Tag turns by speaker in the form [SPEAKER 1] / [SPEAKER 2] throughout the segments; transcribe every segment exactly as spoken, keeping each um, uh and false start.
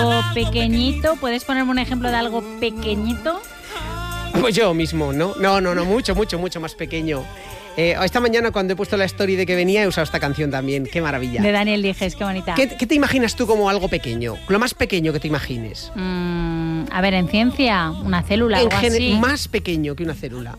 [SPEAKER 1] algo pequeñito. ¿Puedes ponerme un ejemplo de algo pequeñito?
[SPEAKER 2] Pues yo mismo, ¿no? No, no, no, mucho, mucho, mucho más pequeño. Eh, esta mañana cuando he puesto la story de que venía he usado esta canción también. ¡Qué maravilla!
[SPEAKER 1] De Daniel Dijes, qué bonita.
[SPEAKER 2] ¿Qué, qué te imaginas tú como algo pequeño? Lo más pequeño que te imagines.
[SPEAKER 1] Mm, a ver, en ciencia, una célula,
[SPEAKER 2] en
[SPEAKER 1] algo
[SPEAKER 2] gen-
[SPEAKER 1] así.
[SPEAKER 2] Más pequeño que una célula.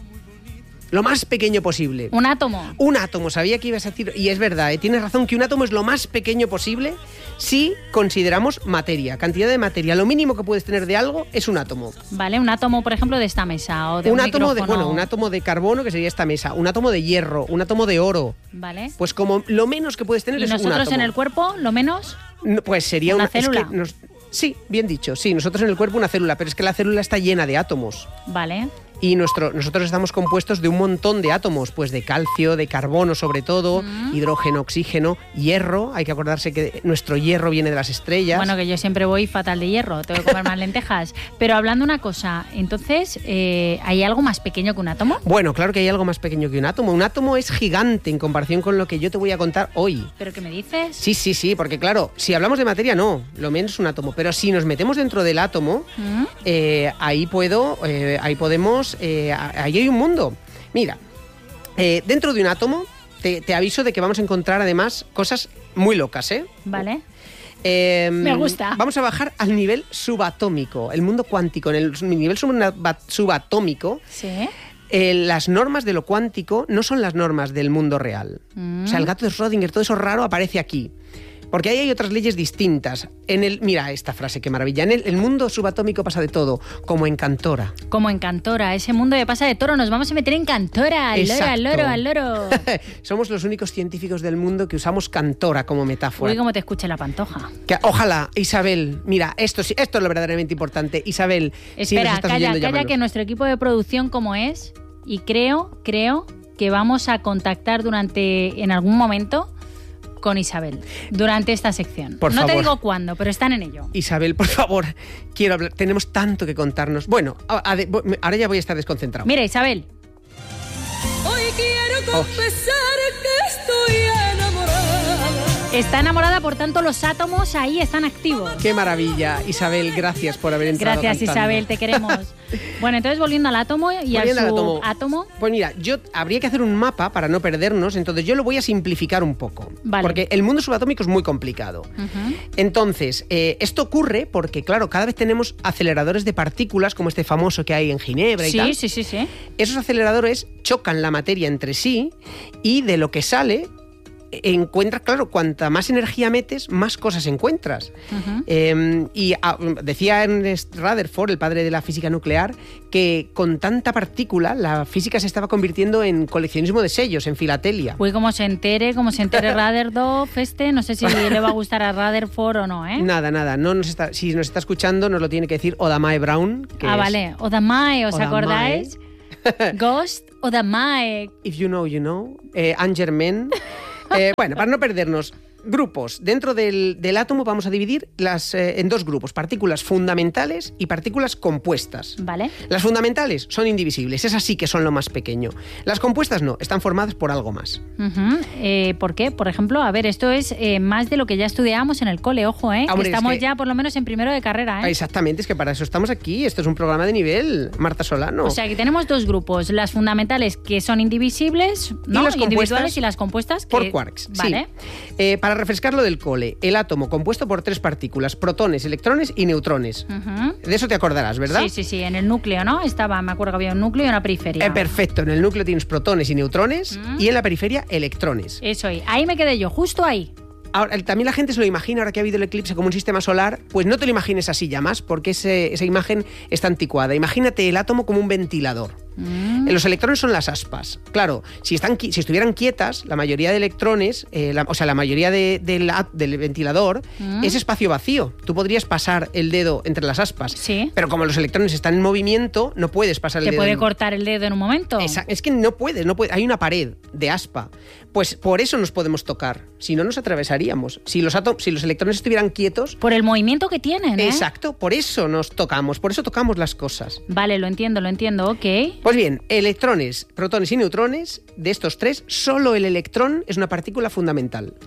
[SPEAKER 2] Lo más pequeño posible.
[SPEAKER 1] Un átomo.
[SPEAKER 2] Un átomo, sabía que ibas a decir, y es verdad, ¿eh? Tienes razón, que un átomo es lo más pequeño posible si consideramos materia, cantidad de materia. Lo mínimo que puedes tener de algo es un átomo.
[SPEAKER 1] Vale, un átomo, por ejemplo, de esta mesa o de un,
[SPEAKER 2] un átomo de,
[SPEAKER 1] micrófono.
[SPEAKER 2] bueno, un átomo de carbono, que sería esta mesa, un átomo de hierro, un átomo de oro.
[SPEAKER 1] Vale.
[SPEAKER 2] Pues como lo menos que puedes tener
[SPEAKER 1] ¿Y
[SPEAKER 2] es un átomo.
[SPEAKER 1] nosotros en el cuerpo, lo menos?
[SPEAKER 2] No, pues sería
[SPEAKER 1] ¿Una
[SPEAKER 2] una,
[SPEAKER 1] célula?
[SPEAKER 2] es que nos- sí, bien dicho, sí, nosotros en el cuerpo una célula, pero es que la célula está llena de átomos.
[SPEAKER 1] Vale.
[SPEAKER 2] Y nuestro, nosotros estamos compuestos de un montón de átomos, pues de calcio, de carbono sobre todo,
[SPEAKER 1] Mm.
[SPEAKER 2] hidrógeno, oxígeno, hierro. Hay que acordarse que nuestro hierro viene de las estrellas.
[SPEAKER 1] Bueno, que yo siempre voy fatal de hierro, tengo que comer más lentejas. Pero hablando una cosa, entonces, eh, ¿hay algo más pequeño que un átomo?
[SPEAKER 2] Bueno, claro que hay algo más pequeño que un átomo. Un átomo es gigante en comparación con lo que yo te voy a contar hoy.
[SPEAKER 1] ¿Pero qué me dices?
[SPEAKER 2] Sí, sí, sí, porque claro, si hablamos de materia, no, lo menos un átomo. Pero si nos metemos dentro del átomo,
[SPEAKER 1] ¿Mm?
[SPEAKER 2] eh, ahí puedo, eh, ahí podemos, eh, ahí hay un mundo. Mira, eh, dentro de un átomo, te, te aviso de que vamos a encontrar además cosas muy locas, ¿eh?
[SPEAKER 1] Vale.
[SPEAKER 2] Eh,
[SPEAKER 1] Me gusta.
[SPEAKER 2] Vamos a bajar al nivel subatómico, el mundo cuántico. En el nivel sub- subatómico,
[SPEAKER 1] Sí.
[SPEAKER 2] eh, las normas de lo cuántico no son las normas del mundo real.
[SPEAKER 1] Mm.
[SPEAKER 2] O sea, el gato de Schrödinger, todo eso raro aparece aquí. Porque ahí hay otras leyes distintas. En el, mira esta frase, qué maravilla. En el, el mundo subatómico pasa de todo, como en Cantora.
[SPEAKER 1] Como en Cantora, ese mundo de pasa de toro, nos vamos a meter en Cantora, al loro, al loro,
[SPEAKER 2] Exacto.
[SPEAKER 1] al loro.
[SPEAKER 2] Somos los únicos científicos del mundo que usamos Cantora como metáfora.
[SPEAKER 1] Uy, cómo te escuche la pantoja.
[SPEAKER 2] Que, ojalá, Isabel, mira, esto, sí- esto es lo verdaderamente importante. Isabel, si nos
[SPEAKER 1] Espera,
[SPEAKER 2] estás
[SPEAKER 1] calla,
[SPEAKER 2] oyendo,
[SPEAKER 1] calla,
[SPEAKER 2] llámanos.
[SPEAKER 1] que nuestro equipo de producción como es, y creo, creo que vamos a contactar durante, en algún momento, con Isabel, durante esta sección.
[SPEAKER 2] Por
[SPEAKER 1] no te
[SPEAKER 2] favor.
[SPEAKER 1] digo cuándo, pero están en ello.
[SPEAKER 2] Isabel, por favor, quiero hablar. Tenemos tanto que contarnos. Bueno, a- a- de- ahora ya voy a estar desconcentrado.
[SPEAKER 1] Mira, Isabel,
[SPEAKER 3] Hoy quiero confesar que estoy enamorada.
[SPEAKER 1] está enamorada, por tanto los átomos ahí están activos.
[SPEAKER 2] Qué maravilla. Isabel, gracias por haber entrado
[SPEAKER 1] Gracias,
[SPEAKER 2] cantando.
[SPEAKER 1] Isabel, te queremos. Bueno, entonces volviendo al átomo y
[SPEAKER 2] Volviendo
[SPEAKER 1] al
[SPEAKER 2] al
[SPEAKER 1] subátomo.
[SPEAKER 2] átomo. Pues mira, yo habría que hacer un mapa para no perdernos, entonces yo lo voy a simplificar un poco.
[SPEAKER 1] Vale.
[SPEAKER 2] Porque el mundo subatómico es muy complicado.
[SPEAKER 1] Ujú.
[SPEAKER 2] Entonces, eh, esto ocurre porque, claro, cada vez tenemos aceleradores de partículas, como este famoso que hay en Ginebra y
[SPEAKER 1] Sí,
[SPEAKER 2] tal.
[SPEAKER 1] sí, sí, sí.
[SPEAKER 2] Esos aceleradores chocan la materia entre sí y de lo que sale encuentras, claro, cuanta más energía metes, más cosas encuentras.
[SPEAKER 1] Ujú.
[SPEAKER 2] Eh, y ah, decía Ernest Rutherford, el padre de la física nuclear, que con tanta partícula la física se estaba convirtiendo en coleccionismo de sellos, en filatelia.
[SPEAKER 1] Uy, como se entere, como se entere Rutherford, este, no sé si le va a gustar a Rutherford o no, ¿eh?
[SPEAKER 2] Nada, nada. No nos está, si nos está escuchando, nos lo tiene que decir Odamae Brown. Que
[SPEAKER 1] Ah,
[SPEAKER 2] es,
[SPEAKER 1] vale. Odamae, ¿os
[SPEAKER 2] Odamae.
[SPEAKER 1] acordáis? Ghost Odamae.
[SPEAKER 2] If you know, you know. Eh, Angermen. Eh, bueno, para no perdernos, grupos. Dentro del, del átomo vamos a dividir las, eh, en dos grupos, partículas fundamentales y partículas compuestas.
[SPEAKER 1] Vale.
[SPEAKER 2] Las fundamentales son indivisibles, esas sí que son lo más pequeño. Las compuestas no, están formadas por algo más.
[SPEAKER 1] Ujú. Eh, ¿Por qué? Por ejemplo, a ver, esto es eh, más de lo que ya estudiábamos en el cole, ojo, ¿eh?
[SPEAKER 2] Ah, hombre,
[SPEAKER 1] Que estamos
[SPEAKER 2] es que-
[SPEAKER 1] ya por lo menos en primero de carrera, ¿eh?
[SPEAKER 2] Exactamente, es que para eso estamos aquí. Esto es un programa de nivel, Marta Solano.
[SPEAKER 1] O sea, que tenemos dos grupos, las fundamentales que son indivisibles, ¿no?
[SPEAKER 2] Y las
[SPEAKER 1] individuales
[SPEAKER 2] compuestas
[SPEAKER 1] y las compuestas que...
[SPEAKER 2] por quarks,
[SPEAKER 1] Vale.
[SPEAKER 2] sí. Eh, para refrescarlo del cole, el átomo compuesto por tres partículas, protones, electrones y neutrones.
[SPEAKER 1] Ujú.
[SPEAKER 2] De eso te acordarás, ¿verdad?
[SPEAKER 1] Sí, sí, sí, en el núcleo, ¿no? Estaba, me acuerdo que había un núcleo y una periferia.
[SPEAKER 2] Eh, perfecto, en el núcleo tienes protones y neutrones
[SPEAKER 1] Mm.
[SPEAKER 2] y en la periferia electrones.
[SPEAKER 1] Eso, ahí. ahí me quedé yo, justo ahí.
[SPEAKER 2] Ahora, el- también la gente se lo imagina, ahora que ha habido el eclipse como un sistema solar, pues no te lo imagines así ya más, porque ese- esa imagen está anticuada. Imagínate el átomo como un ventilador.
[SPEAKER 1] Mm.
[SPEAKER 2] Eh, Los electrones son las aspas. Claro, si, están, qui- si estuvieran quietas, la mayoría de electrones, eh, la- o sea, la mayoría de- del a- del ventilador
[SPEAKER 1] Mm.
[SPEAKER 2] es espacio vacío. Tú podrías pasar el dedo entre las aspas.
[SPEAKER 1] Sí.
[SPEAKER 2] Pero como los electrones están en movimiento, no puedes pasar el
[SPEAKER 1] Te
[SPEAKER 2] dedo.
[SPEAKER 1] puede
[SPEAKER 2] en-
[SPEAKER 1] cortar el dedo en un momento.
[SPEAKER 2] Esa- es que no puedes, no puedes, hay una pared de aspa. Pues por eso nos podemos tocar. Si no, nos atravesaríamos. Si los, átomos, si los electrones estuvieran quietos,
[SPEAKER 1] Por el movimiento que tienen, ¿eh?
[SPEAKER 2] exacto, por eso nos tocamos, por eso tocamos las cosas.
[SPEAKER 1] Vale, lo entiendo, lo entiendo, ok.
[SPEAKER 2] Pues bien, electrones, protones y neutrones, de estos tres, solo el electrón es una partícula fundamental.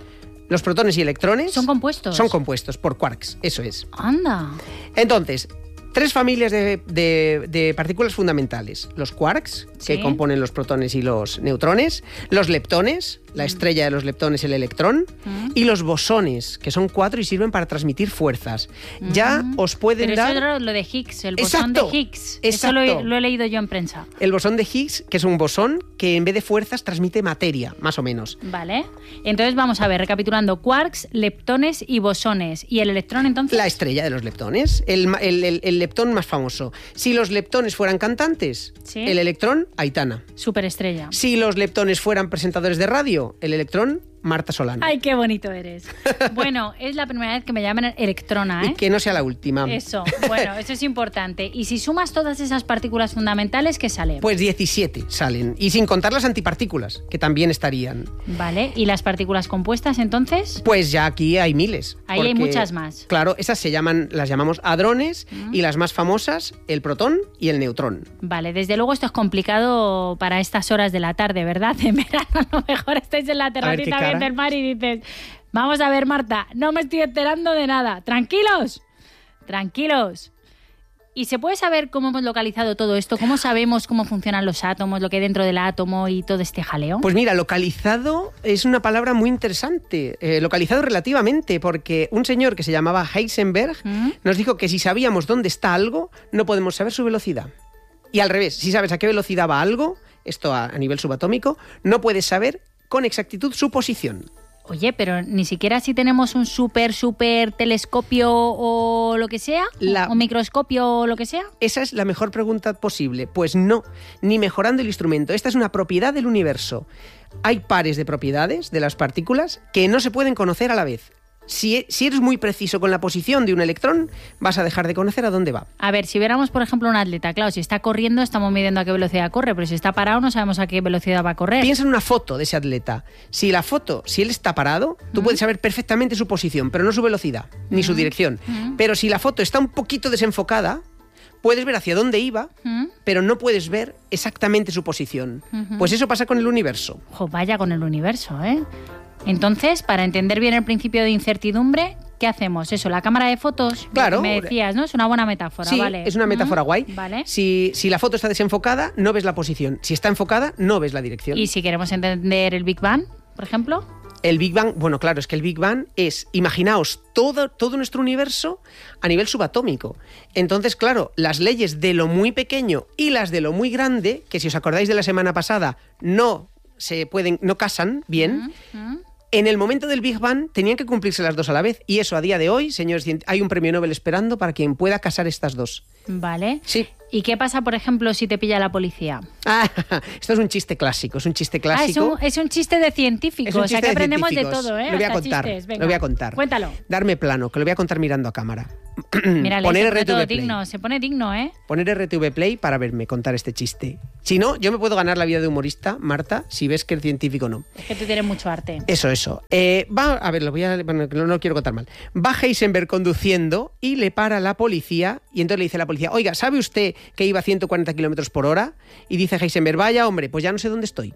[SPEAKER 2] Los protones y electrones
[SPEAKER 1] ¿Son compuestos?
[SPEAKER 2] son compuestos por quarks, eso es.
[SPEAKER 1] Anda.
[SPEAKER 2] Entonces, tres familias de, de- de partículas fundamentales. Los quarks, que
[SPEAKER 1] Sí.
[SPEAKER 2] componen los protones y los neutrones. Los leptones, la estrella de los leptones, el electrón.
[SPEAKER 1] Mm.
[SPEAKER 2] Y los bosones, que son cuatro y sirven para transmitir fuerzas. Ya os pueden
[SPEAKER 1] Pero
[SPEAKER 2] dar...
[SPEAKER 1] eso era lo de Higgs, el bosón
[SPEAKER 2] Exacto,
[SPEAKER 1] de Higgs. Eso lo he,
[SPEAKER 2] exacto.
[SPEAKER 1] lo he leído yo en prensa.
[SPEAKER 2] El bosón de Higgs, que es un bosón que en vez de fuerzas transmite materia, más o menos.
[SPEAKER 1] Vale. Entonces vamos a ver, recapitulando, quarks, leptones y bosones. ¿Y el electrón entonces?
[SPEAKER 2] La estrella de los leptones, el, ma- el- el- el leptón más famoso. Si los leptones fueran cantantes,
[SPEAKER 1] Sí.
[SPEAKER 2] el electrón, Aitana.
[SPEAKER 1] Superestrella.
[SPEAKER 2] Si los leptones fueran presentadores de radio, el electrón, Marta Solano.
[SPEAKER 1] Ay, qué bonito eres. Bueno, es la primera vez que me llaman electrona, ¿eh?
[SPEAKER 2] Y que no sea la última.
[SPEAKER 1] Eso, bueno, eso es importante. Y si sumas todas esas partículas fundamentales, ¿qué sale?
[SPEAKER 2] Pues diecisiete salen. Y sin contar las antipartículas, que también estarían.
[SPEAKER 1] Vale, ¿y las partículas compuestas entonces?
[SPEAKER 2] Pues ya aquí hay miles.
[SPEAKER 1] Ahí hay
[SPEAKER 2] porque,
[SPEAKER 1] muchas más.
[SPEAKER 2] Claro, esas se llaman, las llamamos hadrones
[SPEAKER 1] Mm.
[SPEAKER 2] y las más famosas, el protón y el neutrón.
[SPEAKER 1] Vale, desde luego esto es complicado para estas horas de la tarde, ¿verdad? En verano a lo mejor estáis en la
[SPEAKER 2] ver, ¿qué
[SPEAKER 1] terracita
[SPEAKER 2] cara?
[SPEAKER 1] viendo el mar y dices, vamos a ver, Marta, no me estoy enterando de nada. Tranquilos, tranquilos. ¿Y se puede saber cómo hemos localizado todo esto? ¿Cómo sabemos cómo funcionan los átomos, lo que hay dentro del átomo y todo este jaleo?
[SPEAKER 2] Pues mira, localizado es una palabra muy interesante. Eh, localizado relativamente, porque un señor que se llamaba Heisenberg
[SPEAKER 1] ¿Mm?
[SPEAKER 2] nos dijo que si sabíamos dónde está algo, no podemos saber su velocidad. Y al revés, si sabes a qué velocidad va algo, esto a, a nivel subatómico, no puedes saber con exactitud su posición.
[SPEAKER 1] Oye, pero ni siquiera si tenemos un súper, súper telescopio o lo que sea,
[SPEAKER 2] La-
[SPEAKER 1] o microscopio o lo que sea.
[SPEAKER 2] Esa es la mejor pregunta posible. Pues no, ni mejorando el instrumento. Esta es una propiedad del universo. Hay pares de propiedades de las partículas que no se pueden conocer a la vez. Si, si eres muy preciso con la posición de un electrón, vas a dejar de conocer a dónde va.
[SPEAKER 1] A ver, si viéramos, por ejemplo, un atleta, claro, si está corriendo estamos midiendo a qué velocidad corre, pero si está parado no sabemos a qué velocidad va a correr.
[SPEAKER 2] Piensa en una foto de ese atleta. Si la foto, si él está parado, tú puedes saber perfectamente su posición, pero no su velocidad, ni su dirección. Pero si la foto está un poquito desenfocada, puedes ver hacia dónde iba,
[SPEAKER 1] ¿Mm?
[SPEAKER 2] pero no puedes ver exactamente su posición. Pues eso pasa con el universo.
[SPEAKER 1] Jo, vaya con el universo, ¿eh? Entonces, para entender bien el principio de incertidumbre, ¿qué hacemos? Eso, la cámara de fotos,
[SPEAKER 2] Claro.
[SPEAKER 1] me decías, ¿no? Es una buena metáfora,
[SPEAKER 2] Sí,
[SPEAKER 1] ¿vale?
[SPEAKER 2] es una metáfora
[SPEAKER 1] Ujú,
[SPEAKER 2] guay.
[SPEAKER 1] Vale.
[SPEAKER 2] Si, si la foto está desenfocada, no ves la posición. Si está enfocada, no ves la dirección.
[SPEAKER 1] Y si queremos entender el Big Bang, por ejemplo,
[SPEAKER 2] El Big Bang, bueno, claro, es que el Big Bang es, imaginaos, todo, todo nuestro universo a nivel subatómico. Entonces, claro, las leyes de lo muy pequeño y las de lo muy grande, que si os acordáis de la semana pasada, no se pueden, no casan bien.
[SPEAKER 1] ¿Mm?
[SPEAKER 2] En el momento del Big Bang tenían que cumplirse las dos a la vez. Y eso a día de hoy, señores, cient- hay un premio Nobel esperando para quien pueda casar estas dos.
[SPEAKER 1] Vale.
[SPEAKER 2] Sí.
[SPEAKER 1] ¿Y qué pasa, por ejemplo, si te pilla la policía?
[SPEAKER 2] Ah, esto es un chiste clásico, es un chiste
[SPEAKER 1] Ah, es
[SPEAKER 2] clásico.
[SPEAKER 1] un, es un chiste de científico,
[SPEAKER 2] Es un
[SPEAKER 1] o sea
[SPEAKER 2] chiste
[SPEAKER 1] que
[SPEAKER 2] de
[SPEAKER 1] aprendemos de,
[SPEAKER 2] científicos.
[SPEAKER 1] todo, ¿eh?
[SPEAKER 2] Lo voy a
[SPEAKER 1] Hasta
[SPEAKER 2] contar,
[SPEAKER 1] chistes. Venga,
[SPEAKER 2] lo voy a contar.
[SPEAKER 1] Cuéntalo.
[SPEAKER 2] Darme plano, que lo voy a contar mirando a cámara.
[SPEAKER 1] Mira,
[SPEAKER 2] Poner
[SPEAKER 1] se pone
[SPEAKER 2] R T V
[SPEAKER 1] todo
[SPEAKER 2] Play.
[SPEAKER 1] digno, se pone digno, ¿eh?
[SPEAKER 2] Poner R T V Play para verme contar este chiste. Si no, yo me puedo ganar la vida de humorista, Marta, si ves que el científico no.
[SPEAKER 1] Es que tú tienes mucho arte.
[SPEAKER 2] Eso, eso. Eh, va, a ver, lo voy a, bueno, no, no lo quiero contar mal. Va Heisenberg conduciendo y le para la policía y entonces le dice a la policía, oiga, ¿sabe usted que iba a ciento cuarenta kilómetros por hora? Y dice Heisenberg, vaya hombre, pues ya no sé dónde estoy.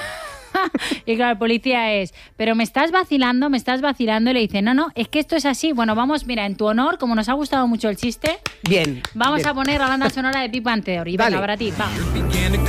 [SPEAKER 1] Y claro, el policía es, pero me estás vacilando, me estás vacilando. Y le dice, no, no, es que esto es así. Bueno, vamos, mira, en tu honor, como nos ha gustado mucho el chiste,
[SPEAKER 2] Bien.
[SPEAKER 1] vamos
[SPEAKER 2] bien.
[SPEAKER 1] a poner la banda sonora de Big Bang Theory. Venga,
[SPEAKER 2] Vale.
[SPEAKER 1] para ti, va.